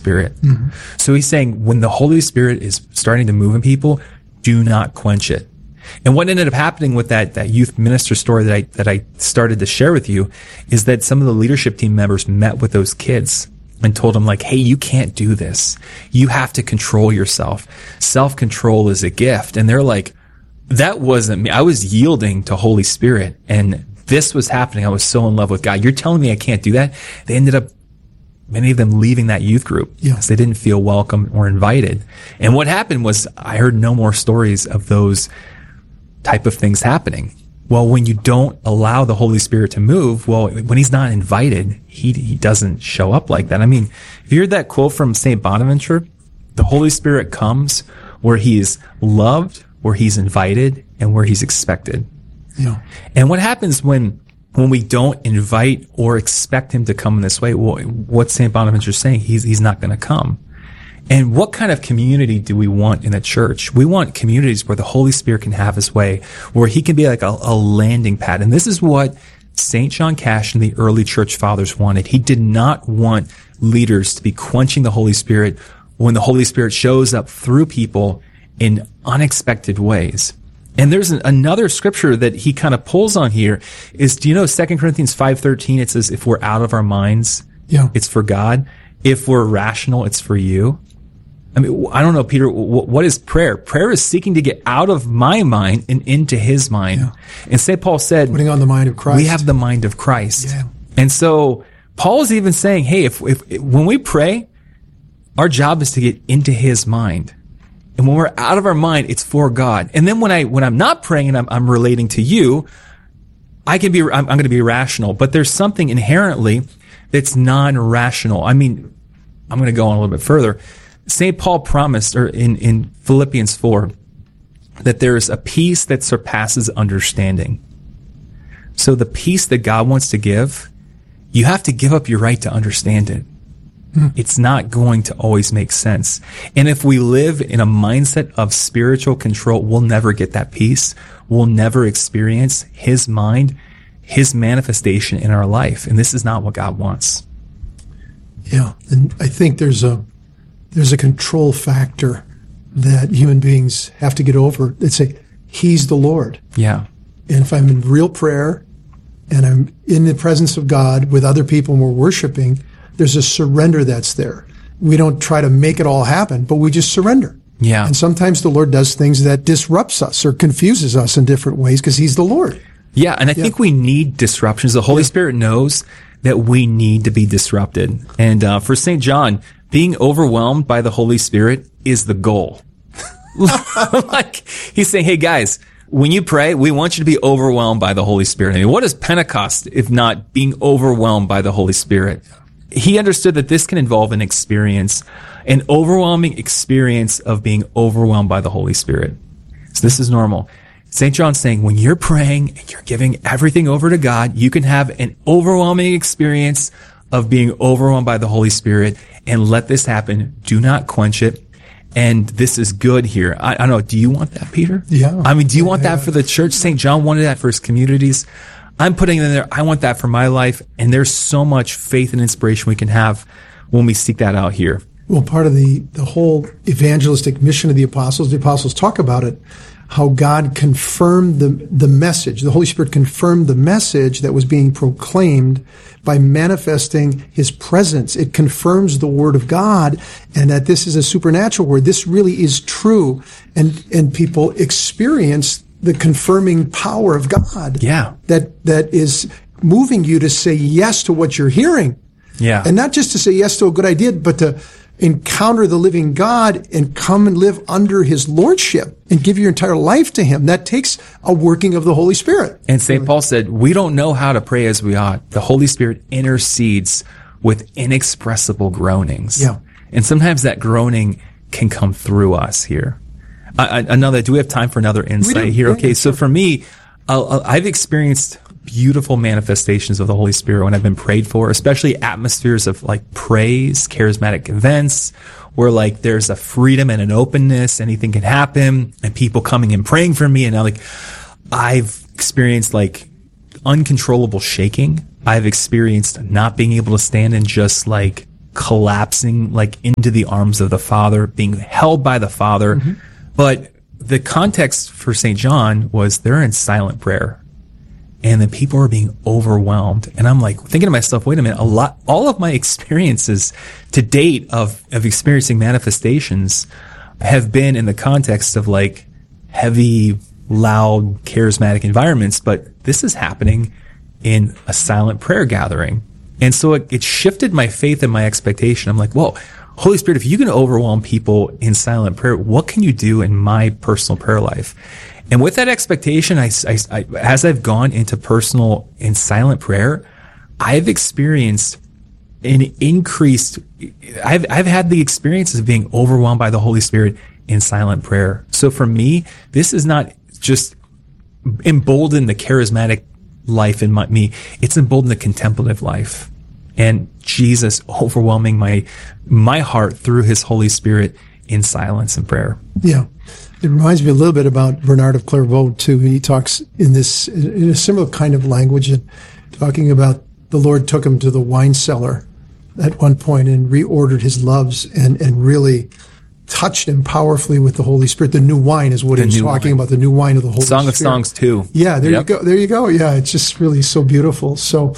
Spirit. So he's saying when the Holy Spirit is starting to move in people, do not quench it. And what ended up happening with that youth minister story that I started to share with you is that some of the leadership team members met with those kids and told them like, hey, you can't do this. You have to control yourself. Self-control is a gift. And they're like, that wasn't me. I was yielding to Holy Spirit, and this was happening. I was so in love with God. You're telling me I can't do that? They ended up, many of them leaving that youth group because they didn't feel welcome or invited. And what happened was I heard no more stories of those type of things happening. Well, when you don't allow the Holy Spirit to move, well, when he's not invited, he doesn't show up like that. I mean, if you heard that quote from St. Bonaventure, the Holy Spirit comes where he is loved, where he's invited, and where he's expected. Yeah. And what happens when we don't invite or expect him to come in this way? Well, what's St. Bonaventure saying? He's not going to come. And what kind of community do we want in a church? We want communities where the Holy Spirit can have his way, where he can be like a landing pad. And this is what St. John Cash and the early church fathers wanted. He did not want leaders to be quenching the Holy Spirit when the Holy Spirit shows up through people in unexpected ways. And there's another scripture that he kind of pulls on here is, do you know 2 Corinthians 5:13? It says, if we're out of our minds, it's for God. If we're rational, it's for you. I mean, I don't know, Peter, what is prayer? Prayer is seeking to get out of my mind and into his mind. Yeah. And St. Paul said, putting on the mind of Christ. We have the mind of Christ. Yeah. And so Paul is even saying, hey, if when we pray, our job is to get into his mind. And when we're out of our mind, it's for God. And then when I'm not praying and I'm relating to you, I'm going to be rational. But there's something inherently that's non-rational. I mean, I'm going to go on a little bit further. St. Paul promised, or in Philippians 4, that there is a peace that surpasses understanding. So the peace that God wants to give, you have to give up your right to understand it. It's not going to always make sense. And if we live in a mindset of spiritual control, we'll never get that peace. We'll never experience his mind, his manifestation in our life. And this is not what God wants. Yeah. And I think there's a control factor that human beings have to get over. They say, he's the Lord. Yeah. And if I'm in real prayer and I'm in the presence of God with other people and we're worshiping, there's a surrender that's there. We don't try to make it all happen, but we just surrender. Yeah. And sometimes the Lord does things that disrupts us or confuses us in different ways because he's the Lord. Yeah. And I think we need disruptions. The Holy Spirit knows that we need to be disrupted. And for St. John, being overwhelmed by the Holy Spirit is the goal. Like he's saying, hey guys, when you pray, we want you to be overwhelmed by the Holy Spirit. I mean, what is Pentecost if not being overwhelmed by the Holy Spirit? He understood that this can involve an experience, an overwhelming experience of being overwhelmed by the Holy Spirit. So this is normal. St. John's saying when you're praying and you're giving everything over to God, you can have an overwhelming experience of being overwhelmed by the Holy Spirit, and let this happen. Do not quench it. And this is good here. I don't know. Do you want that, Peter? Yeah. I mean, do you want that for the church? St. John wanted that for his communities. I'm putting it in there. I want that for my life. And there's so much faith and inspiration we can have when we seek that out here. Well, part of the whole evangelistic mission of the apostles talk about it, how God confirmed the message. The Holy Spirit confirmed the message that was being proclaimed by manifesting his presence. It confirms the word of God, and that this is a supernatural word. This really is true. And people experience the confirming power of God. Yeah. That is moving you to say yes to what you're hearing. Yeah. And not just to say yes to a good idea, but to encounter the living God and come and live under his lordship and give your entire life to him. That takes a working of the Holy Spirit. And St. Paul said, we don't know how to pray as we ought. The Holy Spirit intercedes with inexpressible groanings. Yeah. And sometimes that groaning can come through us here. Do we have time for another insight here? Okay. So for me, I've experienced beautiful manifestations of the Holy Spirit when I've been prayed for, especially atmospheres of like praise, charismatic events, where like there's a freedom and an openness, anything can happen, and people coming and praying for me. And I've experienced like uncontrollable shaking. I've experienced not being able to stand and just like collapsing like into the arms of the Father, being held by the Father. Mm-hmm. But the context for St. John was they're in silent prayer. And the people are being overwhelmed. And I'm like thinking to myself, wait a minute, all of my experiences to date of experiencing manifestations have been in the context of like heavy, loud, charismatic environments. But this is happening in a silent prayer gathering. And so it shifted my faith and my expectation. I'm like, whoa, Holy Spirit, if you can overwhelm people in silent prayer, what can you do in my personal prayer life? And with that expectation, I, as I've gone into personal and silent prayer, I've experienced an increased, I've had the experiences of being overwhelmed by the Holy Spirit in silent prayer. So for me, this is not just emboldened the charismatic life in me. It's emboldened the contemplative life. And Jesus overwhelming my heart through his Holy Spirit in silence and prayer. Yeah. It reminds me a little bit about Bernard of Clairvaux, too. He talks in a similar kind of language, talking about the Lord took him to the wine cellar at one point and reordered his loves and really touched him powerfully with the Holy Spirit. The new wine is what he was talking about, the new wine of the Holy Spirit. Song of Songs, too. Yeah, there you go. There you go. Yeah, it's just really so beautiful. So,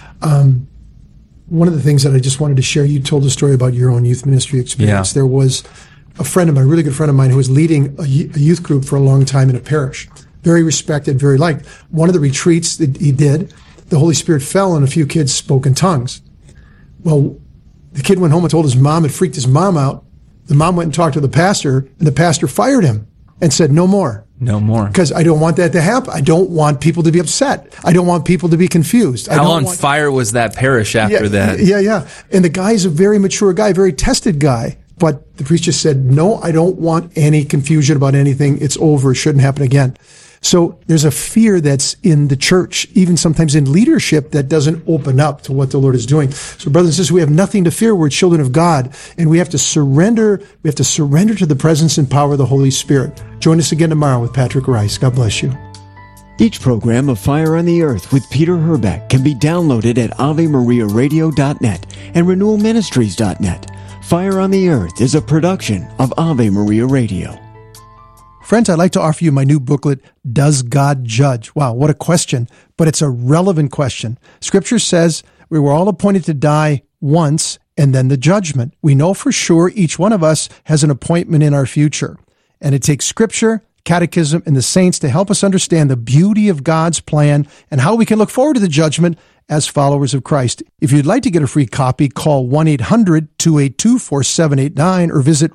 one of the things that I just wanted to share, you told a story about your own youth ministry experience. Yeah. There was a friend of mine, a really good friend of mine, who was leading a youth group for a long time in a parish. Very respected, very liked. One of the retreats that he did, the Holy Spirit fell and a few kids spoke in tongues. Well, the kid went home and told his mom. It freaked his mom out. The mom went and talked to the pastor, and the pastor fired him and said, no more. No more. Because I don't want that to happen. I don't want people to be upset. I don't want people to be confused. How on fire was that parish after that? Yeah. And the guy's a very mature guy, very tested guy. But the priest just said, no, I don't want any confusion about anything. It's over. It shouldn't happen again. So there's a fear that's in the church, even sometimes in leadership, that doesn't open up to what the Lord is doing. So brothers and sisters, we have nothing to fear. We're children of God, and we have to surrender. We have to surrender to the presence and power of the Holy Spirit. Join us again tomorrow with Patrick Rice. God bless you. Each program of Fire on the Earth with Peter Herbeck can be downloaded at AveMariaRadio.net and RenewalMinistries.net. Fire on the Earth is a production of Ave Maria Radio. Friends, I'd like to offer you my new booklet, Does God Judge? Wow, what a question, but it's a relevant question. Scripture says we were all appointed to die once and then the judgment. We know for sure each one of us has an appointment in our future. And it takes Scripture, Catechism, and the saints to help us understand the beauty of God's plan and how we can look forward to the judgment as followers of Christ. If you'd like to get a free copy, call 1-800-282-4789 or visit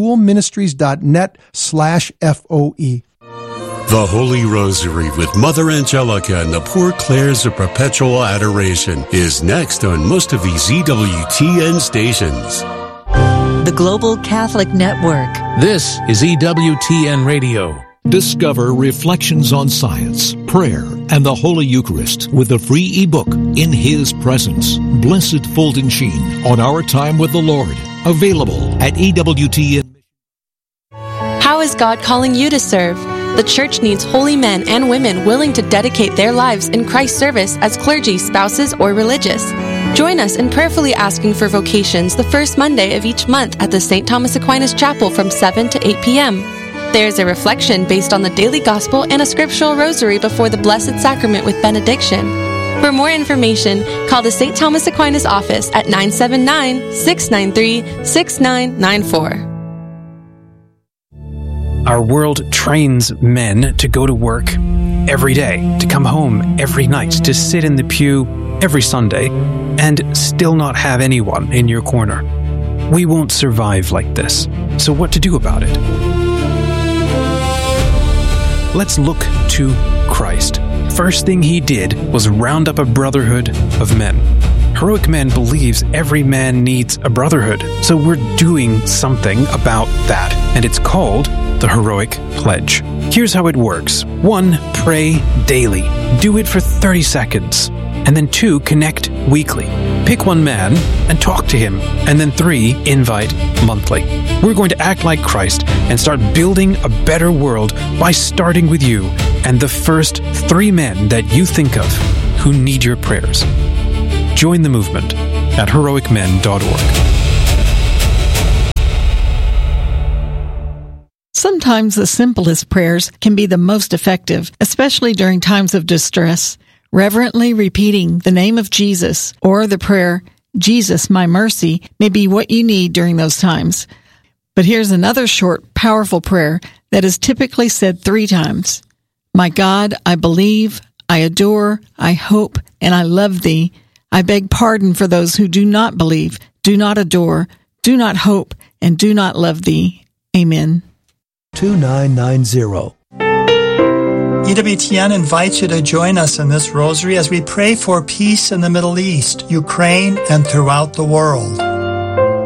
renewalministries.net/FOE. The Holy Rosary with Mother Angelica and the Poor Clares of Perpetual Adoration is next on most of these EWTN stations. The Global Catholic Network. This is EWTN Radio. Discover Reflections on Science, Prayer, and the Holy Eucharist with a free ebook, In His Presence, Blessed Fulton Sheen on Our Time with the Lord. Available at EWTN. How is God calling you to serve? The Church needs holy men and women willing to dedicate their lives in Christ's service as clergy, spouses, or religious. Join us in prayerfully asking for vocations the first Monday of each month at the St. Thomas Aquinas Chapel from 7 to 8 p.m. There's a reflection based on the daily gospel and a scriptural rosary before the Blessed Sacrament with benediction. For more information, call the St. Thomas Aquinas office at 979-693-6994. Our world trains men to go to work every day, to come home every night, to sit in the pew every Sunday, and still not have anyone in your corner. We won't survive like this. So what to do about it? Let's look to Christ. First thing he did was round up a brotherhood of men. Heroic Men believes every man needs a brotherhood, so we're doing something about that, and it's called the Heroic Pledge. Here's how it works. 1, pray daily. Do it for 30 seconds. And then 2, connect weekly. Pick one man and talk to him. And then 3, invite monthly. We're going to act like Christ and start building a better world by starting with you and the first 3 men that you think of who need your prayers. Join the movement at heroicmen.org. Sometimes the simplest prayers can be the most effective, especially during times of distress. Reverently repeating the name of Jesus or the prayer, Jesus, my mercy, may be what you need during those times. But here's another short, powerful prayer that is typically said 3 times. My God, I believe, I adore, I hope, and I love thee. I beg pardon for those who do not believe, do not adore, do not hope, and do not love thee. Amen. 2990. EWTN invites you to join us in this rosary as we pray for peace in the Middle East, Ukraine, and throughout the world.